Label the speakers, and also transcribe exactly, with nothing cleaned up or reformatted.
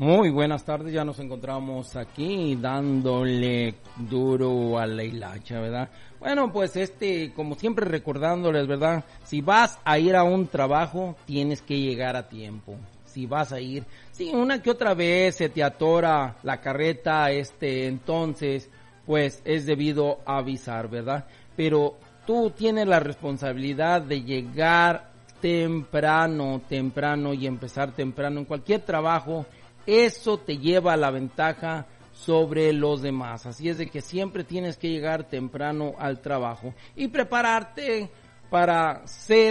Speaker 1: Muy buenas tardes, ya nos encontramos aquí dándole duro a la hilacha, ¿verdad? Bueno, pues este, como siempre recordándoles, ¿verdad? Si vas a ir a un trabajo, tienes que llegar a tiempo. Si vas a ir, si una que otra vez se te atora la carreta, este, entonces, pues es debido a avisar, ¿verdad? Pero tú tienes la responsabilidad de llegar temprano, temprano y empezar temprano en cualquier trabajo. Eso te lleva a la ventaja sobre los demás. Así es de que siempre tienes que llegar temprano al trabajo y prepararte para ser